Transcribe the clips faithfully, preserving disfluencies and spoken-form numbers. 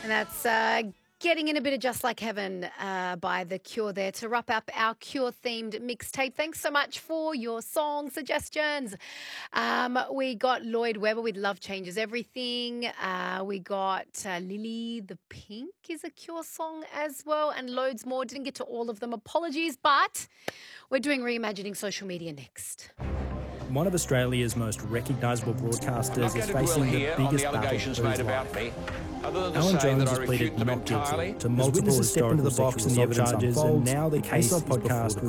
And that's uh, getting in a bit of Just Like Heaven uh, by The Cure there to wrap up our Cure-themed mixtape. Thanks so much for your song suggestions. Um, we got Lloyd Webber with Love Changes Everything. Uh, we got uh, Lily the Pink is a Cure song as well, and loads more. Didn't get to all of them. Apologies, but we're doing Reimagining Social Media next. One of Australia's most recognisable broadcasters is facing the biggest battle of his life. Alan Jones has pleaded not guilty to multiple historical the box and the evidence charges, and now the case is podcast.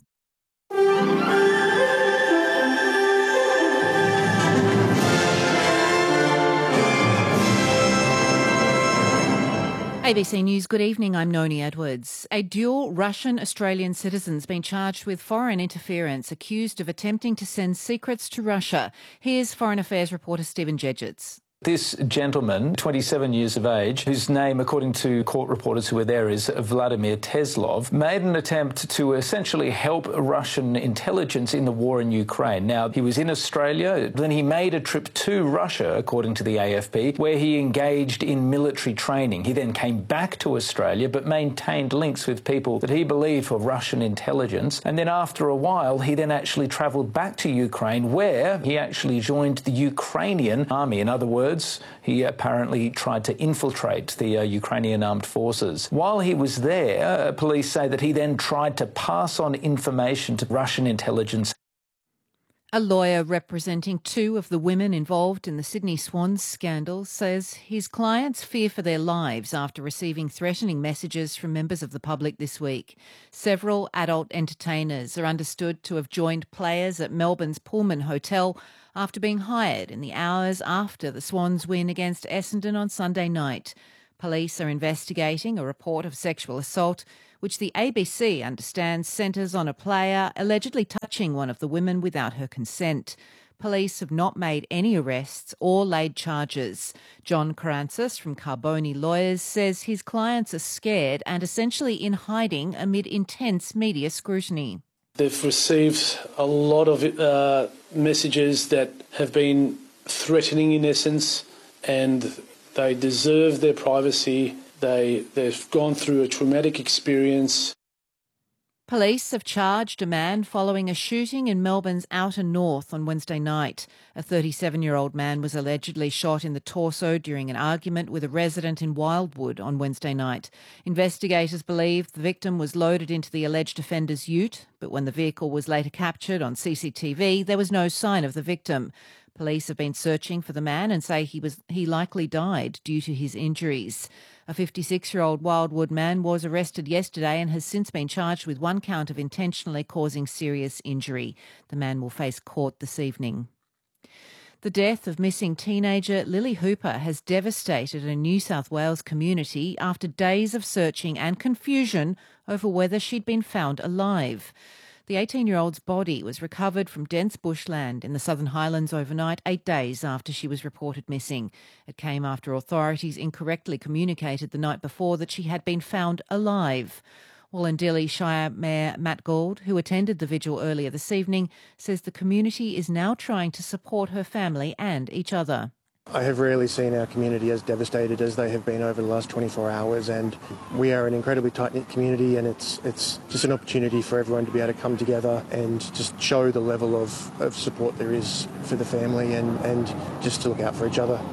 A B C News, good evening, I'm Noni Edwards. A dual Russian-Australian citizen's been charged with foreign interference, accused of attempting to send secrets to Russia. Here's Foreign Affairs reporter Stephen Jedgetts. This gentleman, twenty-seven years of age, whose name, according to court reporters who were there, is Vladimir Teslov, made an attempt to essentially help Russian intelligence in the war in Ukraine. Now, he was in Australia, then he made a trip to Russia, according to the A F P, where he engaged in military training. He then came back to Australia, but maintained links with people that he believed were Russian intelligence. And then after a while, he then actually travelled back to Ukraine, where he actually joined the Ukrainian army. In other words, he apparently tried to infiltrate the uh, Ukrainian armed forces. While he was there, uh, police say that he then tried to pass on information to Russian intelligence. A lawyer representing two of the women involved in the Sydney Swans scandal says his clients fear for their lives after receiving threatening messages from members of the public this week. Several adult entertainers are understood to have joined players at Melbourne's Pullman Hotel after being hired in the hours after the Swans win against Essendon on Sunday night. Police are investigating a report of sexual assault, which the A B C understands centres on a player allegedly touching one of the women without her consent. Police have not made any arrests or laid charges. John Karantzis from Carboni Lawyers says his clients are scared and essentially in hiding amid intense media scrutiny. They've received a lot of uh, messages that have been threatening in essence, and they deserve their privacy. They, they've gone through a traumatic experience. Police have charged a man following a shooting in Melbourne's outer north on Wednesday night. A thirty-seven-year-old man was allegedly shot in the torso during an argument with a resident in Wildwood on Wednesday night. Investigators believe the victim was loaded into the alleged offender's ute, but when the vehicle was later captured on C C T V, there was no sign of the victim. Police have been searching for the man and say he was he likely died due to his injuries. A fifty-six-year-old Wildwood man was arrested yesterday and has since been charged with one count of intentionally causing serious injury. The man will face court this evening. The death of missing teenager Lily Hooper has devastated a New South Wales community after days of searching and confusion over whether she'd been found alive. The eighteen-year-old's body was recovered from dense bushland in the Southern Highlands overnight, eight days after she was reported missing. It came after authorities incorrectly communicated the night before that she had been found alive. Wollondilly Shire Mayor Matt Gould, who attended the vigil earlier this evening, says the community is now trying to support her family and each other. I have rarely seen our community as devastated as they have been over the last twenty-four hours, and we are an incredibly tight-knit community, and it's it's just an opportunity for everyone to be able to come together and just show the level of, of support there is for the family and, and just to look out for each other.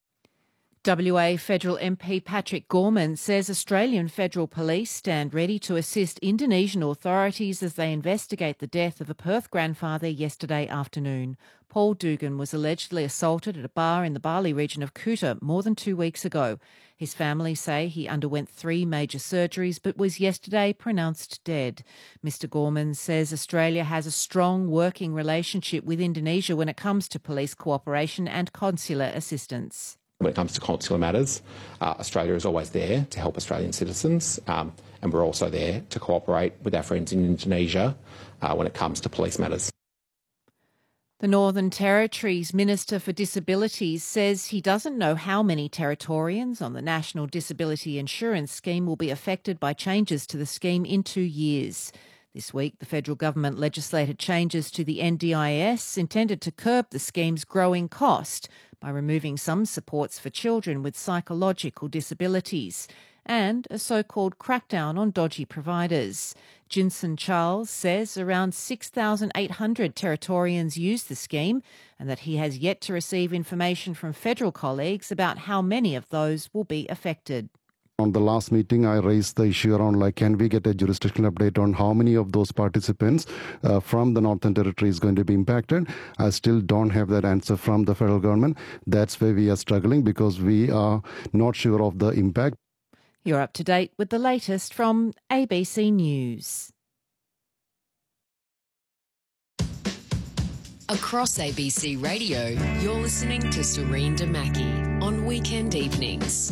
W A Federal M P Patrick Gorman says Australian Federal Police stand ready to assist Indonesian authorities as they investigate the death of a Perth grandfather yesterday afternoon. Paul Dugan was allegedly assaulted at a bar in the Bali region of Kuta more than two weeks ago. His family say he underwent three major surgeries but was yesterday pronounced dead. Mister Gorman says Australia has a strong working relationship with Indonesia when it comes to police cooperation and consular assistance. When it comes to consular matters, uh, Australia is always there to help Australian citizens, um, and we're also there to cooperate with our friends in Indonesia uh, when it comes to police matters. The Northern Territory's Minister for Disabilities says he doesn't know how many Territorians on the National Disability Insurance Scheme will be affected by changes to the scheme in two years. This week, the federal government legislated changes to the N D I S intended to curb the scheme's growing cost by removing some supports for children with psychological disabilities and a so-called crackdown on dodgy providers. Jinson Charles says around six thousand eight hundred Territorians use the scheme and that he has yet to receive information from federal colleagues about how many of those will be affected. On the last meeting, I raised the issue around, like, can we get a jurisdictional update on how many of those participants uh, from the Northern Territory is going to be impacted? I still don't have that answer from the federal government. That's where we are struggling because we are not sure of the impact. You're up to date with the latest from A B C News. Across A B C Radio, you're listening to Serene Damaki on weekend evenings.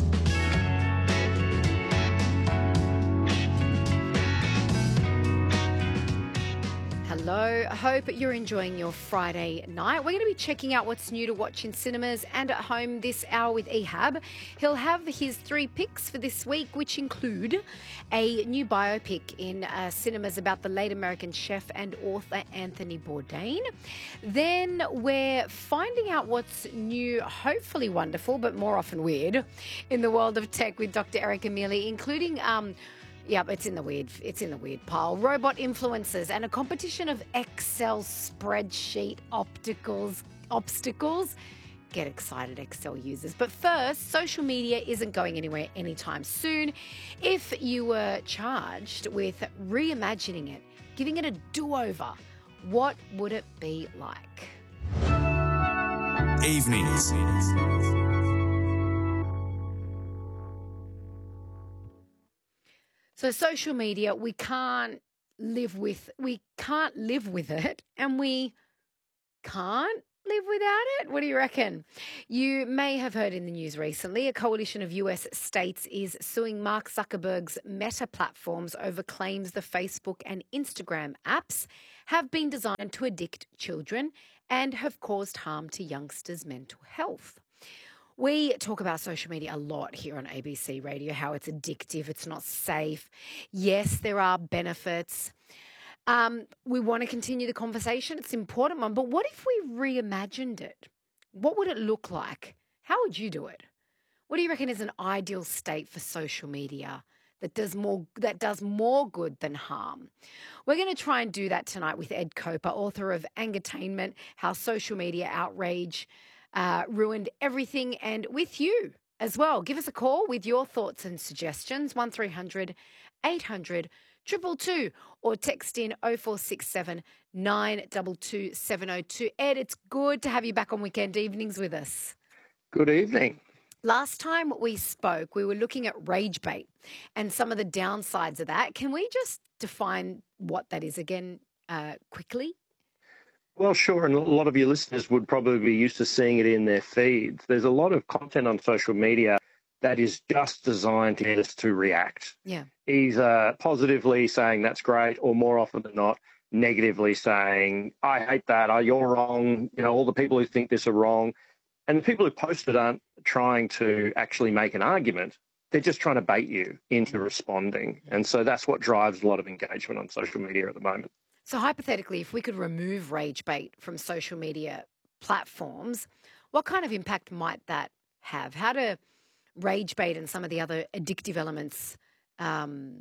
Hello, I hope you're enjoying your Friday night. We're going to be checking out what's new to watch in cinemas and at home this hour with Ehab. He'll have his three picks for this week, which include a new biopic in uh, cinemas about the late American chef and author Anthony Bourdain. Then we're finding out what's new, hopefully wonderful, but more often weird, in the world of tech with Doctor Erica Mealy, including... Um, Yep, it's in the weird. It's in the weird pile. Robot influencers and a competition of Excel spreadsheet opticals obstacles. Get excited, Excel users. But first, social media isn't going anywhere anytime soon. If you were charged with reimagining it, giving it a do-over, what would it be like? Evenings. So social media, we can't live with, we can't live with it, and we can't live without it. What do you reckon? You may have heard in the news recently, a coalition of U S states is suing Mark Zuckerberg's Meta platforms over claims the Facebook and Instagram apps have been designed to addict children and have caused harm to youngsters' mental health. We talk about social media a lot here on A B C Radio, how it's addictive, it's not safe. Yes, there are benefits. Um, we want to continue the conversation. It's an important one. But what if we reimagined it? What would it look like? How would you do it? What do you reckon is an ideal state for social media that does more that does more good than harm? We're going to try and do that tonight with Ed Coper, author of Angatainment, How Social Media Outrage Uh, ruined everything, and with you as well. Give us a call with your thoughts and suggestions, one three hundred eight hundred two two two, or text in oh four six seven nine two two seven oh two. Ed, it's good to have you back on Weekend Evenings with us. Good evening. Last time we spoke, we were looking at rage bait and some of the downsides of that. Can we just define what that is again uh, quickly? Well, sure, and a lot of your listeners would probably be used to seeing it in their feeds. There's a lot of content on social media that is just designed to get us to react. Yeah. Either positively saying that's great, or more often than not, negatively saying, I hate that, oh, you're wrong, you know, all the people who think this are wrong. And the people who post it aren't trying to actually make an argument. They're just trying to bait you into responding. And so that's what drives a lot of engagement on social media at the moment. So hypothetically, if we could remove rage bait from social media platforms, what kind of impact might that have? How do rage bait and some of the other addictive elements um,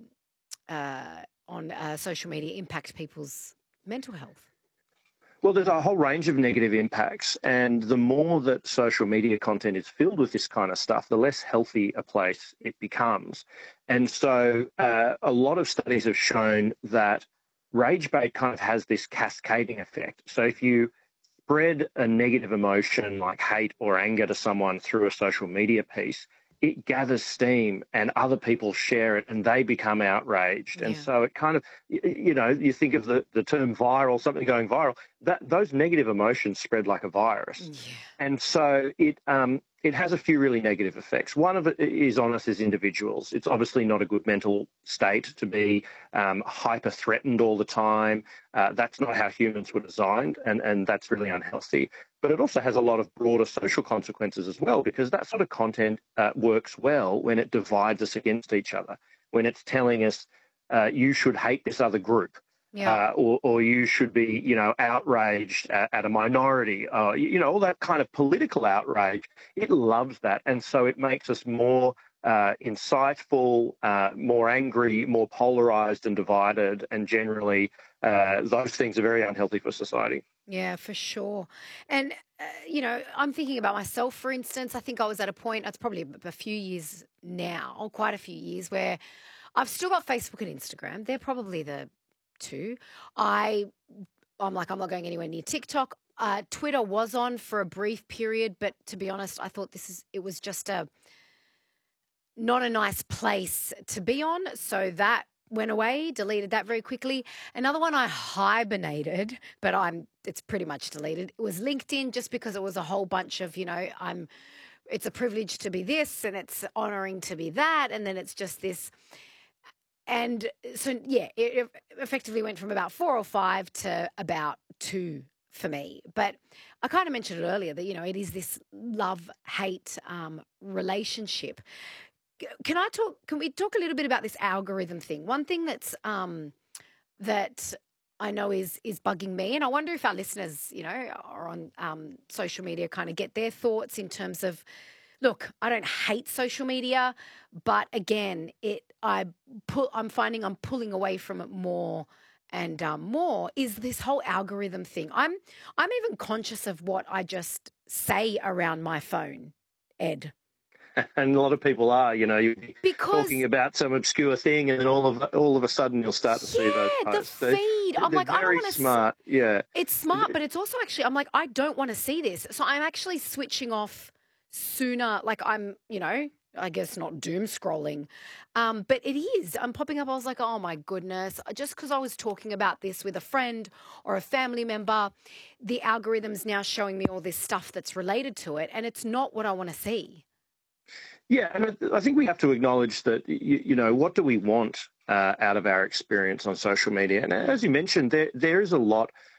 uh, on uh, social media impact people's mental health? Well, there's a whole range of negative impacts, and the more that social media content is filled with this kind of stuff, the less healthy a place it becomes. And so uh, a lot of studies have shown that rage bait kind of has this cascading effect. So if you spread a negative emotion like hate or anger to someone through a social media piece, it gathers steam and other people share it and they become outraged. Yeah. And so it kind of, you know, you think of the, the term viral, something going viral, that those negative emotions spread like a virus. Yeah. And so it um, it has a few really negative effects. One of it is on us as individuals. It's obviously not a good mental state to be um, hyper-threatened all the time. Uh, that's not how humans were designed, and, and that's really unhealthy. But it also has a lot of broader social consequences as well, because that sort of content uh, works well when it divides us against each other, when it's telling us uh, you should hate this other group. Yeah. Uh, or, or you should be, you know, outraged at, at a minority, uh, you know, all that kind of political outrage. It loves that. And so it makes us more uh, insightful, uh, more angry, more polarized and divided. And generally, uh, those things are very unhealthy for society. Yeah, for sure. And, uh, you know, I'm thinking about myself, for instance. I think I was at a point, it's probably a few years now, quite a few years, where I've still got Facebook and Instagram. They're probably the two. I, I'm like, I'm not going anywhere near TikTok. Uh, Twitter was on for a brief period, but to be honest, I thought this is, it was just a, not a nice place to be on. So that went away, deleted that very quickly. Another one I hibernated, but I'm, it's pretty much deleted. It was LinkedIn, just because it was a whole bunch of, you know, I'm, it's a privilege to be this and it's honoring to be that. And then it's just this. And so, yeah, it effectively went from about four or five to about two for me. But I kind of mentioned it earlier that, you know, it is this love-hate um, relationship. Can I talk, can we talk a little bit about this algorithm thing? One thing that's, um, that I know is, is bugging me, and I wonder if our listeners, you know, are on um, social media, kind of get their thoughts in terms of, look, I don't hate social media, but again, it I pull, I'm finding I'm pulling away from it more and um, more. Is this whole algorithm thing? I'm I'm even conscious of what I just say around my phone, Ed. And a lot of people are, you know, you're because, talking about some obscure thing, and then all of all of a sudden you'll start to yeah, see those posts. the feed. They're, I'm they're like, I don't very want to. smart. Yeah, it's smart, but it's also actually, I'm like, I don't want to see this, so I'm actually switching off sooner. Like I'm, you know, I guess not doom scrolling, um, but it is. I'm popping up. I was like, oh my goodness, just because I was talking about this with a friend or a family member, the algorithm's now showing me all this stuff that's related to it, and it's not what I want to see. Yeah, and I think we have to acknowledge that, you, you know, what do we want uh, out of our experience on social media? And as you mentioned, there there is a lot